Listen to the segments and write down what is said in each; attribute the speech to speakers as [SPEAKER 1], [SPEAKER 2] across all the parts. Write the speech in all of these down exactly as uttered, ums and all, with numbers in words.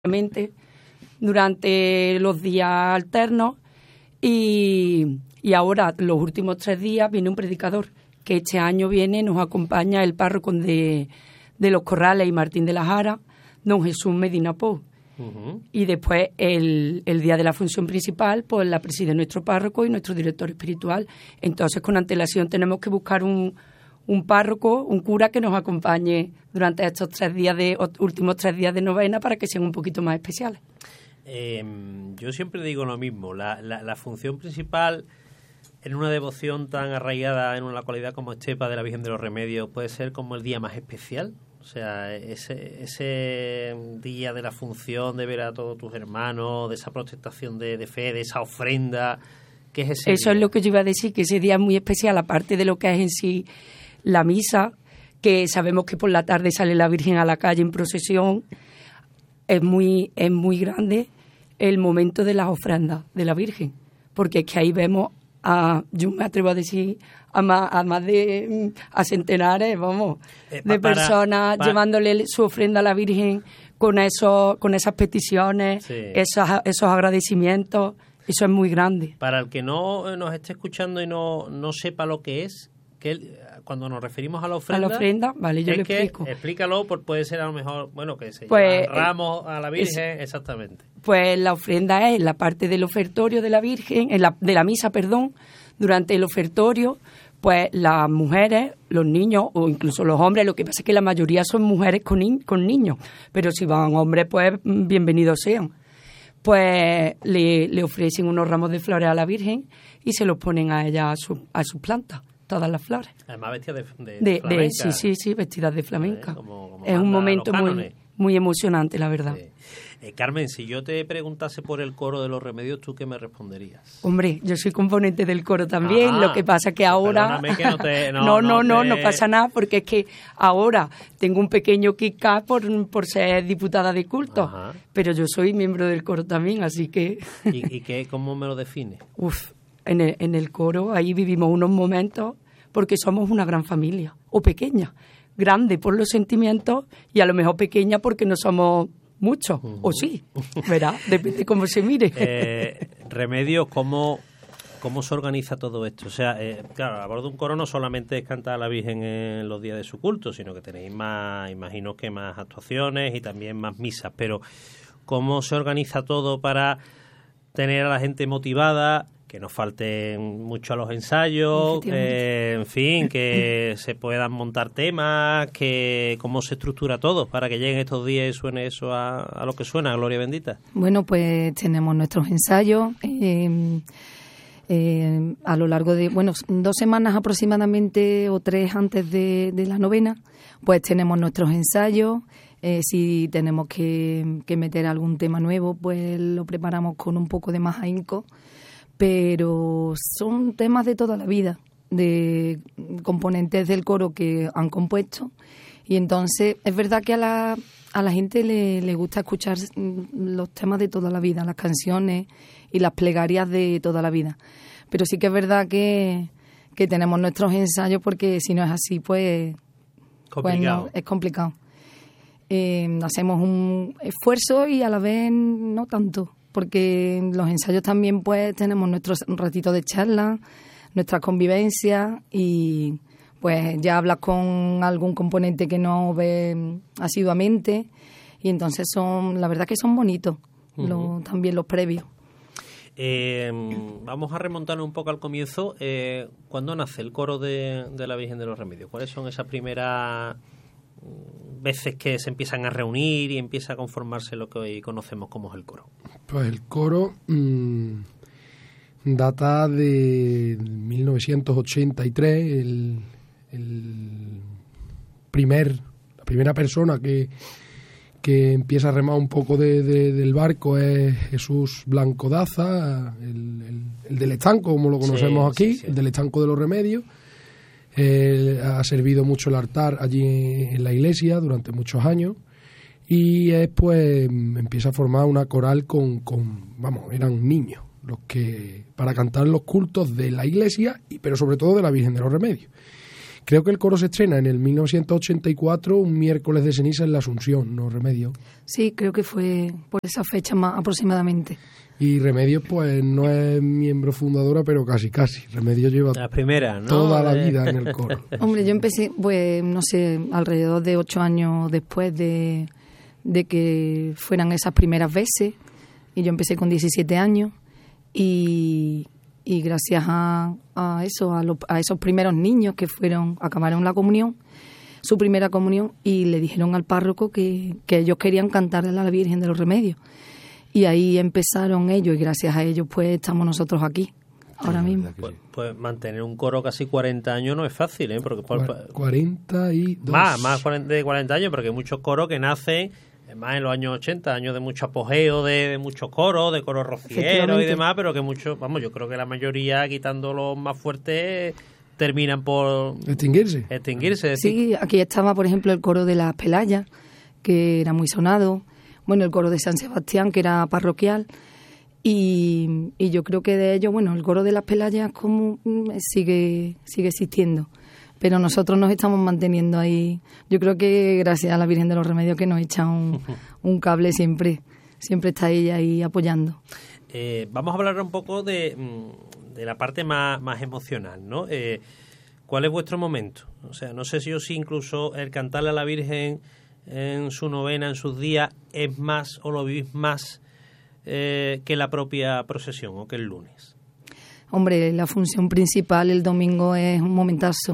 [SPEAKER 1] durante los días alternos y, y ahora los últimos tres días viene un predicador que este año viene, nos acompaña el párroco de, de Los Corrales y Martín de la Jara, don Jesús Medina Pou. Uh-huh. Y después el, el día de la función principal pues la preside nuestro párroco y nuestro director espiritual. Entonces con antelación tenemos que buscar un un párroco, un cura que nos acompañe durante estos tres días de últimos tres días de novena para que sean un poquito más especiales.
[SPEAKER 2] Eh, yo siempre digo lo mismo, la, la, la función principal en una devoción tan arraigada en una localidad como Estepa de la Virgen de los Remedios puede ser como el día más especial. O sea, ese, ese día de la función, de ver a todos tus hermanos, de esa protestación de, de fe, de esa ofrenda, ¿qué es ese
[SPEAKER 1] Eso
[SPEAKER 2] día?
[SPEAKER 1] Es lo que yo iba a decir, que ese día es muy especial, aparte de lo que es en sí la misa, que sabemos que por la tarde sale la Virgen a la calle en procesión. Es muy, es muy grande el momento de las ofrendas de la Virgen, porque es que ahí vemos a, yo me atrevo a decir, a más, a más de a centenares, vamos, eh, de para, personas para, llevándole su ofrenda a la Virgen con esos, con esas peticiones, sí. esos, esos agradecimientos. Eso es muy grande.
[SPEAKER 2] Para el que no nos esté escuchando y no, no sepa lo que es, que él, cuando nos referimos a la ofrenda...
[SPEAKER 1] A la ofrenda, vale, yo le explico.
[SPEAKER 2] Explícalo, por, puede ser a lo mejor, bueno, que se
[SPEAKER 1] pues,
[SPEAKER 2] llama ramos a la Virgen, es, exactamente.
[SPEAKER 1] Pues la ofrenda es la parte del ofertorio de la Virgen, en la, de la misa, perdón. Durante el ofertorio, pues las mujeres, los niños o incluso los hombres, lo que pasa es que la mayoría son mujeres con, ni, con niños, pero si van hombres, pues bienvenidos sean. Pues le, le ofrecen unos ramos de flores a la Virgen y se los ponen a ella a, su, a sus plantas, todas las flores.
[SPEAKER 2] Además vestidas de, de,
[SPEAKER 1] de,
[SPEAKER 2] de flamenca.
[SPEAKER 1] De, sí, sí, sí, vestidas de flamenca.
[SPEAKER 2] Eh, como, como
[SPEAKER 1] es un momento muy, muy emocionante, la verdad.
[SPEAKER 2] Sí. Eh, Carmen, si yo te preguntase por el coro de los Remedios, ¿tú qué me responderías?
[SPEAKER 1] Hombre, yo soy componente del coro también, ah, lo que pasa que ahora...
[SPEAKER 2] Que no, te, no,
[SPEAKER 1] no, no, no,
[SPEAKER 2] te...
[SPEAKER 1] no pasa nada, porque es que ahora tengo un pequeño kick-up por, por ser diputada de culto, ajá, pero yo soy miembro del coro también, así que...
[SPEAKER 2] ¿Y, y qué, cómo me lo define?
[SPEAKER 1] Uf, en el, en el coro ahí vivimos unos momentos porque somos una gran familia, o pequeña, grande por los sentimientos y a lo mejor pequeña porque no somos... mucho, uh-huh. o sí, verá, depende cómo se mire.
[SPEAKER 2] Eh, Remedios, ¿cómo, ¿cómo se organiza todo esto? O sea, eh, claro, a bordo de un coro no solamente es cantar a la Virgen en los días de su culto, sino que tenéis más, imagino que más actuaciones y también más misas, pero ¿cómo se organiza todo para tener a la gente motivada, que no falten mucho a los ensayos, eh, en fin, que se puedan montar temas, que cómo se estructura todo para que lleguen estos días y suene eso a, a lo que suena, Gloria Bendita?
[SPEAKER 3] Bueno, pues tenemos nuestros ensayos eh, eh, a lo largo de, bueno, dos semanas aproximadamente o tres antes de, de la novena, pues tenemos nuestros ensayos. Eh, si tenemos que, que meter algún tema nuevo, pues lo preparamos con un poco de más ahínco. Pero son temas de toda la vida, de componentes del coro que han compuesto. Y entonces es verdad que a la, a la gente le, le gusta escuchar los temas de toda la vida, las canciones y las plegarias de toda la vida. Pero sí que es verdad que, que tenemos nuestros ensayos porque si no es así, pues, pues no, es complicado. Eh, hacemos un esfuerzo y a la vez no tanto. Porque en los ensayos también pues tenemos nuestros ratitos de charla, nuestras convivencias y pues ya hablas con algún componente que no ve asiduamente y entonces son, la verdad que son bonitos, uh-huh. los, también los previos.
[SPEAKER 2] Eh, vamos a remontarnos un poco al comienzo. Eh, ¿Cuándo nace el coro de, de la Virgen de los Remedios? ¿Cuáles son esas primeras veces que se empiezan a reunir y empieza a conformarse lo que hoy conocemos como es el coro?
[SPEAKER 4] Pues el coro mmm, data de mil novecientos ochenta y tres. El, el primer, la primera persona que, que empieza a remar un poco de, de, del barco es Jesús Blanco Daza, el, el, el del estanco, como lo conocemos sí, aquí, sí, sí. el del estanco de los Remedios. Él ha servido mucho el altar allí en la iglesia durante muchos años y es, pues empieza a formar una coral con, con, vamos, eran niños los que para cantar los cultos de la iglesia, y pero sobre todo de la Virgen de los Remedios, Creo que el coro se estrena en el mil novecientos ochenta y cuatro, un miércoles de ceniza en la Asunción, ¿no, Remedio?
[SPEAKER 3] Sí, creo que fue por esa fecha más aproximadamente.
[SPEAKER 4] Y Remedios, pues, no es miembro fundadora, pero casi, casi. Remedios lleva
[SPEAKER 2] la primera, ¿no?
[SPEAKER 4] toda la vida en el coro.
[SPEAKER 3] Hombre, yo empecé, pues, no sé, alrededor de ocho años después de, de que fueran esas primeras veces. Y yo empecé con diecisiete años. Y, y gracias a, a eso, a, lo, a esos primeros niños que fueron, acabaron la comunión, su primera comunión, y le dijeron al párroco que, que ellos querían cantarle a la Virgen de los Remedios. Y ahí empezaron ellos, y gracias a ellos pues estamos nosotros aquí, ahora mismo.
[SPEAKER 2] Pues, pues mantener un coro casi cuarenta años no es fácil, ¿eh? Porque por,
[SPEAKER 4] cuarenta y dos.
[SPEAKER 2] Más, más de cuarenta años, porque hay muchos coros que nacen más en los años ochenta, años de mucho apogeo, de, de muchos coros, de coros rocieros y demás, pero que muchos, vamos, yo creo que la mayoría, quitando los más fuertes, terminan por
[SPEAKER 4] extinguirse.
[SPEAKER 2] extinguirse.
[SPEAKER 3] Sí, aquí estaba, por ejemplo, el coro de las Pelayas, que era muy sonado. Bueno, el coro de San Sebastián, que era parroquial, y, y yo creo que de ellos, bueno, el coro de las Pelayas como sigue sigue existiendo, pero nosotros nos estamos manteniendo ahí. Yo creo que gracias a la Virgen de los Remedios, que nos echa un, un cable siempre, siempre está ella ahí apoyando.
[SPEAKER 2] Eh, vamos a hablar un poco de, de la parte más, más emocional, ¿no? Eh, ¿Cuál es vuestro momento? O sea, no sé si os incluso el cantarle a la Virgen en su novena, en sus días, es más o lo vivís más eh, que la propia procesión o que el lunes.
[SPEAKER 3] Hombre, la función principal el domingo es un momentazo.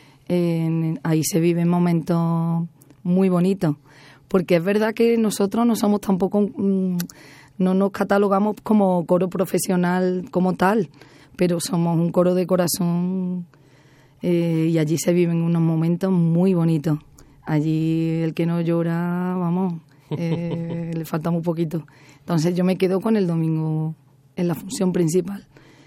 [SPEAKER 3] Eh, ahí se viven momentos muy bonitos, porque es verdad que nosotros no somos tampoco, mmm, no nos catalogamos como coro profesional como tal, pero somos un coro de corazón, eh, y allí se viven unos momentos muy bonitos. Allí el que no llora, vamos, eh, le falta muy poquito. Entonces yo me quedo con el domingo en la función principal.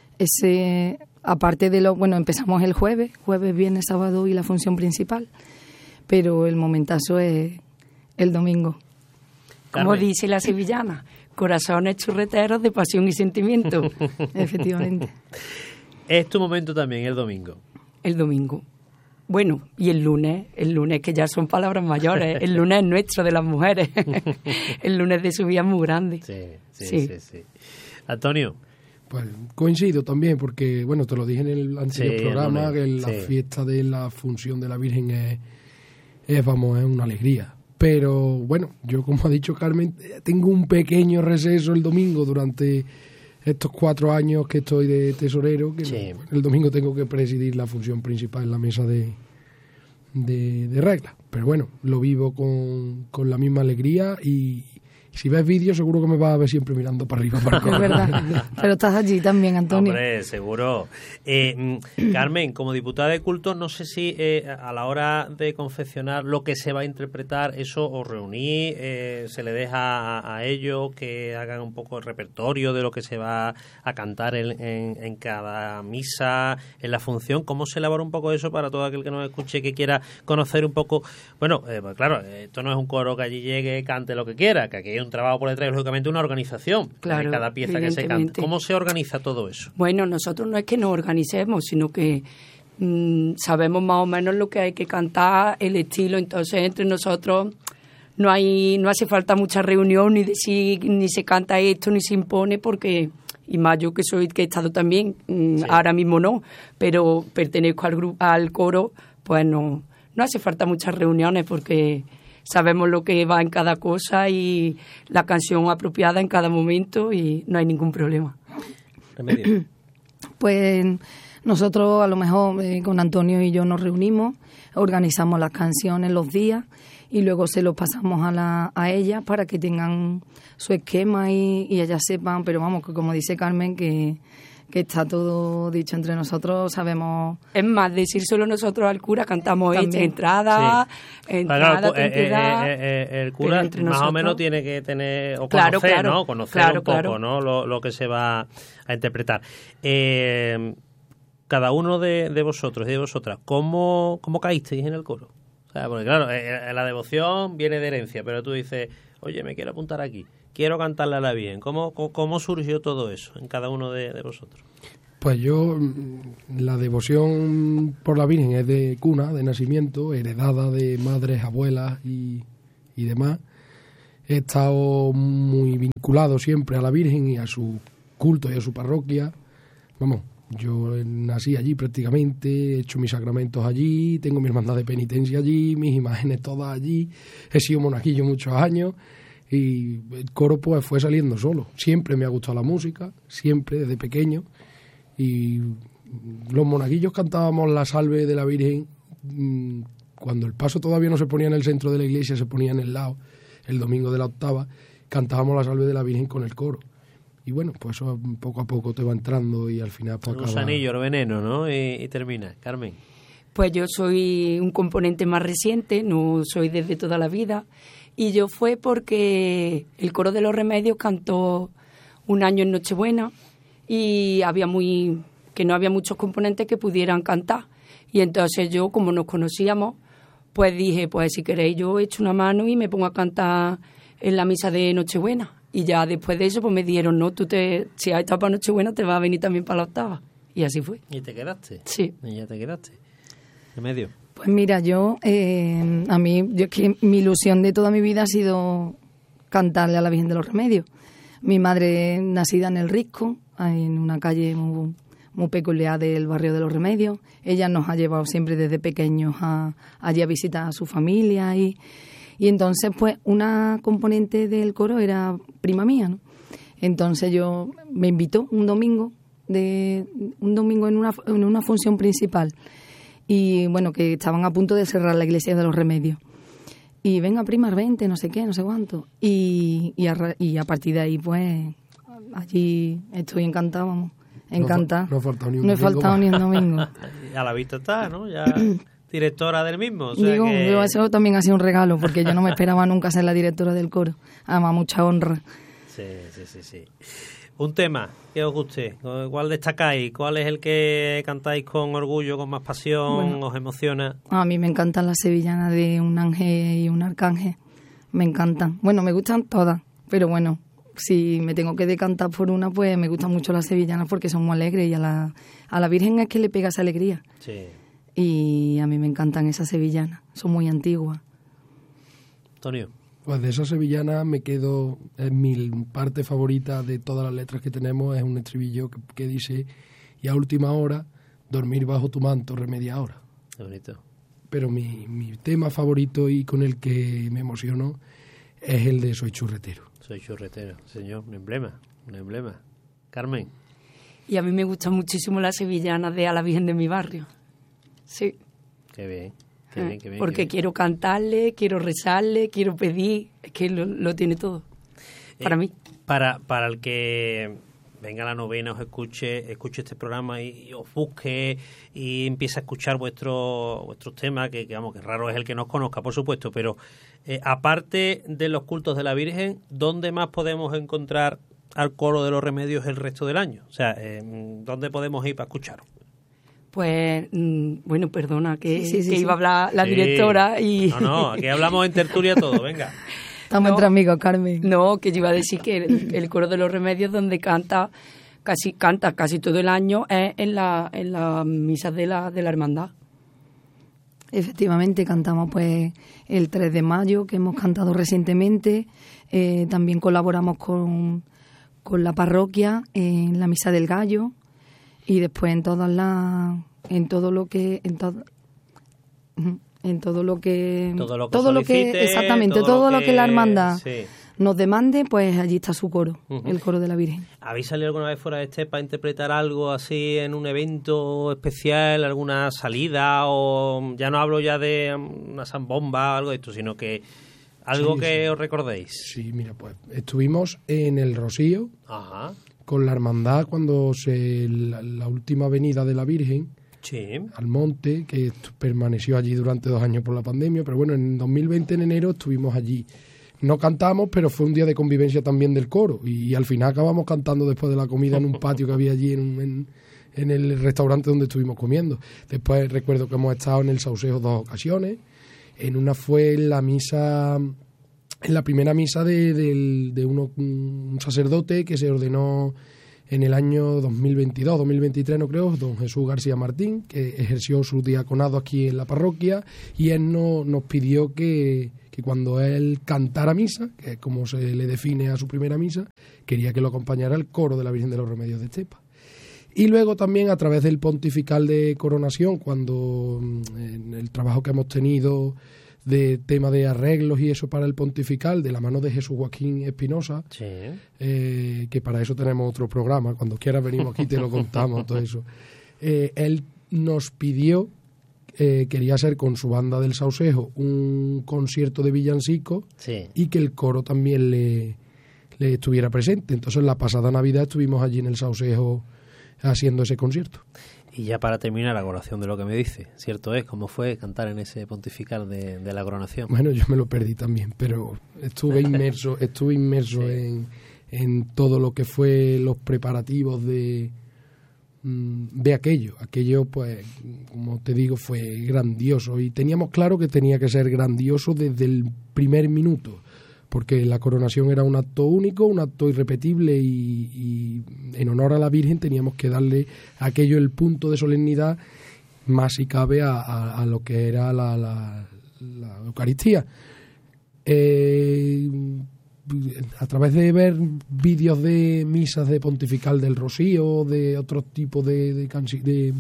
[SPEAKER 3] Ese, aparte de lo, bueno, empezamos el jueves, jueves, viernes, sábado y la función principal, pero el momentazo es el domingo.
[SPEAKER 1] Como
[SPEAKER 2] Carmen.
[SPEAKER 1] dice la sevillana, corazones churreteros de pasión y sentimiento.
[SPEAKER 3] Efectivamente.
[SPEAKER 2] Es tu momento también, el domingo.
[SPEAKER 1] El domingo. Bueno, y el lunes, el lunes que ya son palabras mayores, el lunes es nuestro de las mujeres, el lunes de su vida es muy grande.
[SPEAKER 2] Sí, sí,
[SPEAKER 1] Sí.
[SPEAKER 2] sí, sí. Antonio.
[SPEAKER 4] Pues coincido también, porque, bueno, te lo dije en el anterior
[SPEAKER 2] Sí,
[SPEAKER 4] programa,
[SPEAKER 2] el
[SPEAKER 4] que
[SPEAKER 2] lunes,
[SPEAKER 4] la
[SPEAKER 2] sí.
[SPEAKER 4] fiesta de la función de la Virgen es, es, vamos, es una alegría. Pero, bueno, yo, como ha dicho Carmen, tengo un pequeño receso el domingo durante estos cuatro años que estoy de tesorero, que
[SPEAKER 2] Sí.
[SPEAKER 4] no, el domingo tengo que presidir la función principal en la mesa de, de, de reglas. Pero bueno, lo vivo con, con la misma alegría, y si ves vídeos seguro que me vas a ver siempre mirando para arriba. Para
[SPEAKER 3] Es verdad. Pero estás allí también, Antonio.
[SPEAKER 2] Hombre, seguro. Eh, mm, Carmen, como diputada de culto, no sé si eh, a la hora de confeccionar lo que se va a interpretar, eso os reunís, eh, se le deja a, a ellos que hagan un poco el repertorio de lo que se va a cantar en, en, en cada misa, en la función. ¿Cómo se elabora un poco eso para todo aquel que nos escuche, que quiera conocer un poco? Bueno, eh, pues claro, esto no es un coro que allí llegue, cante lo que quiera, que aquí hay un trabajo por detrás y lógicamente una organización
[SPEAKER 1] Claro,
[SPEAKER 2] de cada pieza que se canta.
[SPEAKER 1] evidentemente.
[SPEAKER 2] ¿Cómo se organiza todo eso?
[SPEAKER 1] Bueno, nosotros no es que nos organicemos, sino que mmm, sabemos más o menos lo que hay que cantar, el estilo, entonces entre nosotros no hay no hace falta mucha reunión, ni decir ni se canta esto, ni se impone, porque, y más yo que soy, que he estado también, mmm,
[SPEAKER 2] Sí.
[SPEAKER 1] ahora mismo no, pero pertenezco al grupo, al coro, pues no, no hace falta muchas reuniones, porque sabemos lo que va en cada cosa y la canción apropiada en cada momento, y no hay ningún problema.
[SPEAKER 2] Remedio.
[SPEAKER 3] Pues nosotros a lo mejor eh, con Antonio y yo nos reunimos, organizamos las canciones los días y luego se los pasamos a, la, a ellas para que tengan su esquema y, y ellas sepan, pero vamos, que como dice Carmen, que, que está todo dicho entre nosotros, sabemos...
[SPEAKER 1] Es más, decir solo nosotros al cura, cantamos
[SPEAKER 3] También.
[SPEAKER 1] esta entrada,
[SPEAKER 2] Sí.
[SPEAKER 1] entrada,
[SPEAKER 2] Claro, eh,
[SPEAKER 1] temporada,
[SPEAKER 2] eh, eh, eh, el
[SPEAKER 1] pero
[SPEAKER 2] cura
[SPEAKER 1] entre
[SPEAKER 2] más o
[SPEAKER 1] nosotros-
[SPEAKER 2] menos tiene que tener, o
[SPEAKER 1] Claro,
[SPEAKER 2] conocer,
[SPEAKER 1] claro.
[SPEAKER 2] ¿no? Conocer
[SPEAKER 1] Claro,
[SPEAKER 2] un poco,
[SPEAKER 1] claro.
[SPEAKER 2] ¿no? Lo, lo que se va a interpretar. Eh, cada uno de, de vosotros y de vosotras, ¿cómo, cómo caísteis en el coro? O sea, porque claro, eh, eh, la devoción viene de herencia, pero tú dices, oye, me quiero apuntar aquí, quiero cantarle a la Virgen. ¿Cómo, cómo, cómo surgió todo eso en cada uno de, de vosotros?
[SPEAKER 4] Pues yo, la devoción por la Virgen es de cuna, de nacimiento, heredada de madres, abuelas y, y demás. He estado muy vinculado siempre a la Virgen y a su culto y a su parroquia. Vamos, yo nací allí prácticamente, he hecho mis sacramentos allí, tengo mi hermandad de penitencia allí, mis imágenes todas allí, he sido monaguillo muchos años y el coro pues fue saliendo solo. Siempre me ha gustado la música, siempre, desde pequeño. Y los monaguillos cantábamos la salve de la Virgen cuando el paso todavía no se ponía en el centro de la iglesia, se ponía en el lado, el domingo de la octava, cantábamos la salve de la Virgen con el coro. Y bueno, pues eso poco a poco te va entrando y al final pues
[SPEAKER 2] un
[SPEAKER 4] acaba...
[SPEAKER 2] gusanillo, el veneno, ¿no? Y, y termina. Carmen.
[SPEAKER 1] Pues yo soy un componente más reciente, no soy desde toda la vida, y yo fue porque el Coro de los Remedios cantó un año en Nochebuena y había muy que no había muchos componentes que pudieran cantar. Y entonces yo, como nos conocíamos, pues dije, pues si queréis yo echo una mano y me pongo a cantar en la misa de Nochebuena. Y ya después de eso pues me dijeron, no, tú te, si has estado para Nochebuena te vas a venir también para la octava. Y así fue.
[SPEAKER 2] ¿Y te quedaste?
[SPEAKER 1] Sí.
[SPEAKER 2] ¿Y ya te quedaste? ¿Remedio?
[SPEAKER 3] Pues mira, yo, eh, a mí, yo es que mi ilusión de toda mi vida ha sido cantarle a la Virgen de los Remedios. Mi madre, nacida en El Risco, en una calle muy, muy peculiar del barrio de los Remedios. Ella nos ha llevado siempre desde pequeños a, allí a visitar a su familia y, y entonces pues una componente del coro era prima mía, ¿no? Entonces yo me invitó un domingo, de un domingo en una, en una función principal y bueno, que estaban a punto de cerrar la iglesia de los Remedios. Y venga, prima, vente, no sé qué, no sé cuánto. Y, y, a, y a partir de ahí, pues, allí estoy encantada, vamos. Encantada.
[SPEAKER 4] No, no, faltado ni un
[SPEAKER 3] no he
[SPEAKER 4] domingo
[SPEAKER 3] faltado
[SPEAKER 4] más.
[SPEAKER 3] ni un domingo.
[SPEAKER 2] A la vista está, ¿no? Ya directora del mismo. O sea
[SPEAKER 3] Digo,
[SPEAKER 2] que...
[SPEAKER 3] yo eso también ha sido un regalo, porque yo no me esperaba nunca ser la directora del coro. Además, mucha honra.
[SPEAKER 2] Sí, sí, sí, sí. Un tema que os guste, ¿cuál destacáis? ¿Cuál es el que cantáis con orgullo, con más pasión,
[SPEAKER 3] bueno,
[SPEAKER 2] os emociona?
[SPEAKER 3] A mí me encantan las sevillanas de un ángel y un arcángel. Me encantan. Bueno, me gustan todas, pero bueno, si me tengo que decantar por una, pues me gustan mucho las sevillanas porque son muy alegres y a la, a la Virgen es que le pega esa alegría.
[SPEAKER 2] Sí.
[SPEAKER 3] Y a mí me encantan esas sevillanas, son muy antiguas.
[SPEAKER 2] Antonio.
[SPEAKER 4] Pues de esas sevillanas me quedo, es mi parte favorita de todas las letras que tenemos, es un estribillo que, que dice, y a última hora, dormir bajo tu manto remedia hora.
[SPEAKER 2] Qué bonito.
[SPEAKER 4] Pero mi, mi tema favorito y con el que me emociono es el de Soy churretero.
[SPEAKER 2] Soy churretero, señor, un emblema, un emblema. Carmen.
[SPEAKER 1] Y a mí me gustan muchísimo las sevillanas de A la Virgen de mi barrio. Sí.
[SPEAKER 2] Qué bien. Qué bien, qué bien,
[SPEAKER 1] porque
[SPEAKER 2] qué bien.
[SPEAKER 1] quiero cantarle, quiero rezarle, quiero pedir, es que lo, lo tiene todo, para
[SPEAKER 2] eh,
[SPEAKER 1] mí.
[SPEAKER 2] Para, para el que venga a la novena, os escuche, escuche este programa y, y os busque y empiece a escuchar vuestros vuestros temas, que, que vamos, que raro es el que nos conozca, por supuesto, pero eh, aparte de los cultos de la Virgen, ¿dónde más podemos encontrar al Coro de los Remedios el resto del año? O sea, eh, ¿dónde podemos ir para escucharos?
[SPEAKER 1] Pues, mmm, bueno, perdona, que,
[SPEAKER 3] Sí, sí, sí,
[SPEAKER 1] que
[SPEAKER 3] sí.
[SPEAKER 1] iba a hablar la
[SPEAKER 2] Sí.
[SPEAKER 1] directora y...
[SPEAKER 2] No, no, aquí hablamos en tertulia todo, venga.
[SPEAKER 3] Estamos
[SPEAKER 1] No.
[SPEAKER 3] entre amigos, Carmen.
[SPEAKER 1] No, que yo iba a decir que el, el Coro de los Remedios donde canta casi canta casi todo el año es en la en las misas de la, de la hermandad.
[SPEAKER 3] Efectivamente, cantamos pues el tres de mayo, que hemos cantado recientemente. Eh, también colaboramos con, con la parroquia en la Misa del Gallo y después en todas las en todo lo que en todo en todo lo que
[SPEAKER 2] Todo lo que
[SPEAKER 3] todo lo que
[SPEAKER 2] solicite,
[SPEAKER 3] exactamente
[SPEAKER 2] todo
[SPEAKER 3] todo,
[SPEAKER 2] lo
[SPEAKER 3] lo,
[SPEAKER 2] que-
[SPEAKER 3] que, la hermandad
[SPEAKER 2] sí.
[SPEAKER 3] nos demande, pues allí está su coro,
[SPEAKER 2] Ujú.
[SPEAKER 3] el coro de la Virgen.
[SPEAKER 2] ¿Habéis salido alguna vez fuera de este para interpretar algo así en un evento especial, alguna salida? O ya no hablo ya de um, una zambomba o algo de esto, sino que algo
[SPEAKER 4] Sí,
[SPEAKER 2] que
[SPEAKER 4] sí.
[SPEAKER 2] os recordéis.
[SPEAKER 4] Sí, mira, pues estuvimos en el Rocío
[SPEAKER 2] Ajá,
[SPEAKER 4] con la hermandad cuando se la, la última venida de la Virgen
[SPEAKER 2] sí.
[SPEAKER 4] al monte, que estu- permaneció allí durante dos años por la pandemia, pero bueno, en dos mil veinte, en enero, estuvimos allí. No cantamos, pero fue un día de convivencia también del coro, y, y al final acabamos cantando después de la comida en un patio que había allí en, un- en, en el restaurante donde estuvimos comiendo. Después recuerdo que hemos estado en el Saucejo dos ocasiones, en una fue en la misa, en la primera misa de, del- de uno, un sacerdote que se ordenó en el año dos mil veintidós, dos mil veintitrés, no creo, don Jesús García Martín, que ejerció su diaconado aquí en la parroquia, y él no, nos pidió que, que cuando él cantara misa, que es como se le define a su primera misa, quería que lo acompañara el coro de la Virgen de los Remedios de Estepa. Y luego también a través del pontifical de coronación, cuando en el trabajo que hemos tenido de tema de arreglos y eso para el pontifical, de la mano de Jesús Joaquín Espinosa, sí. eh, que para eso tenemos otro programa, cuando quieras venimos aquí te lo contamos, todo eso. Eh, él nos pidió, eh, quería hacer con su banda del Saucejo un concierto de villancico, sí. y que el coro también le, le estuviera presente. Entonces la pasada Navidad estuvimos allí en el Saucejo haciendo ese concierto.
[SPEAKER 2] Y ya para terminar la coronación de lo que me dice, ¿cierto es? ¿Cómo fue cantar en ese pontifical de, de la coronación?
[SPEAKER 4] Bueno, yo me lo perdí también, pero estuve inmerso, estuve inmerso sí. en, en todo lo que fue los preparativos de, de aquello. Aquello, pues, como te digo, fue grandioso. Y teníamos claro que tenía que ser grandioso desde el primer minuto, porque la coronación era un acto único, un acto irrepetible y, y en honor a la Virgen teníamos que darle a aquello el punto de solemnidad más si cabe a, a, a lo que era la, la, la Eucaristía. Eh, a través de ver vídeos de misas de pontifical del Rocío, de otros tipos de, de, de,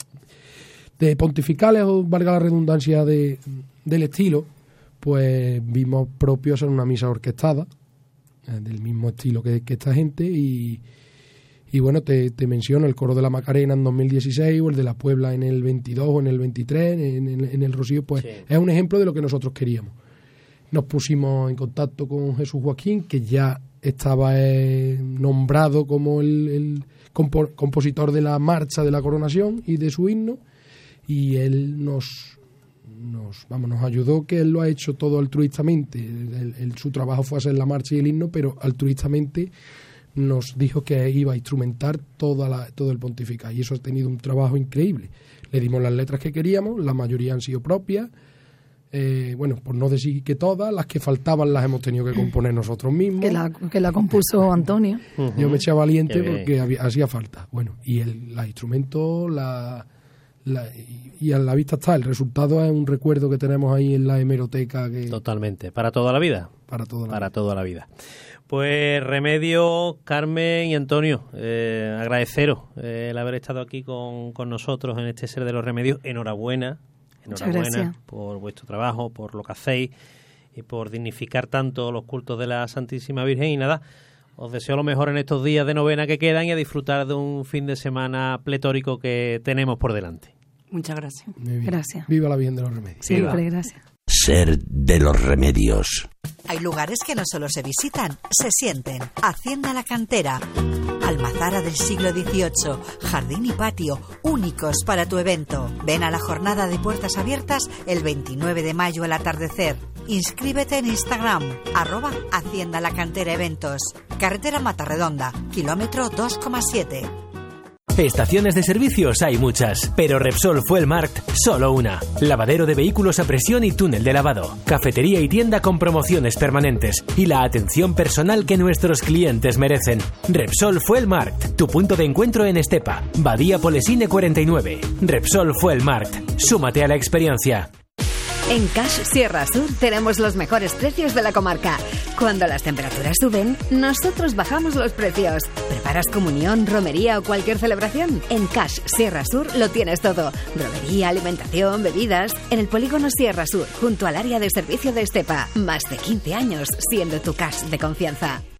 [SPEAKER 4] de pontificales, o valga la redundancia, de, del estilo, pues vimos propios en una misa orquestada, eh, del mismo estilo que, que esta gente, y, y bueno, te, te menciono el coro de la Macarena en dos mil dieciséis, o el de la Puebla en el veintidós o en el veintitrés, en, en, en el Rocío, pues sí. es un ejemplo de lo que nosotros queríamos. Nos pusimos en contacto con Jesús Joaquín, que ya estaba eh, nombrado como el, el compo- compositor de la marcha de la coronación y de su himno, y él nos... Nos, vamos, nos ayudó, que él lo ha hecho todo altruistamente. El, el, su trabajo fue hacer la marcha y el himno, pero altruistamente nos dijo que iba a instrumentar toda la, todo el pontificado, y eso ha tenido un trabajo increíble. Le dimos las letras que queríamos, la mayoría han sido propias, eh, bueno, por no decir que todas, las que faltaban las hemos tenido que componer nosotros mismos.
[SPEAKER 3] Que la, que la compuso Antonio.
[SPEAKER 4] Uh-huh. Yo me eché valiente porque había, hacía falta. Bueno, y el, los instrumentos, la... La, y a la vista está, el resultado es un recuerdo que tenemos ahí en la hemeroteca. Que,
[SPEAKER 2] totalmente, para toda la vida.
[SPEAKER 4] Para toda la,
[SPEAKER 2] para
[SPEAKER 4] vida.
[SPEAKER 2] Toda la vida. Pues Remedio, Carmen y Antonio, eh, agradeceros eh, el haber estado aquí con, con nosotros en este Ser de los Remedios. Enhorabuena, enhorabuena por vuestro trabajo, por lo que hacéis y por dignificar tanto los cultos de la Santísima Virgen. Y nada, os deseo lo mejor en estos días de novena que quedan y a disfrutar de un fin de semana pletórico que tenemos por delante.
[SPEAKER 1] Muchas gracias.
[SPEAKER 3] Gracias.
[SPEAKER 4] Viva la Virgen de los Remedios.
[SPEAKER 3] Siempre, Viva. Gracias.
[SPEAKER 5] Ser de los Remedios.
[SPEAKER 6] Hay lugares que no solo se visitan, se sienten. Hacienda La Cantera. Almazara del siglo dieciocho, jardín y patio, únicos para tu evento. Ven a la jornada de puertas abiertas el veintinueve de mayo al atardecer. Inscríbete en Instagram, arroba Hacienda La Cantera Eventos. Carretera Matarredonda, kilómetro dos coma siete.
[SPEAKER 7] Estaciones de servicios hay muchas, pero Repsol Fuelmarkt solo una. Lavadero de vehículos a presión y túnel de lavado. Cafetería y tienda con promociones permanentes. Y la atención personal que nuestros clientes merecen. Repsol Fuelmarkt, tu punto de encuentro en Estepa. Badía Polesine cuarenta y nueve. Repsol Fuelmarkt. Súmate a la experiencia.
[SPEAKER 8] En Cash Sierra Sur tenemos los mejores precios de la comarca. Cuando las temperaturas suben, nosotros bajamos los precios. ¿Preparas comunión, romería o cualquier celebración? En Cash Sierra Sur lo tienes todo. Romería, alimentación, bebidas. En el polígono Sierra Sur, junto al área de servicio de Estepa. Más de quince años siendo tu Cash de confianza.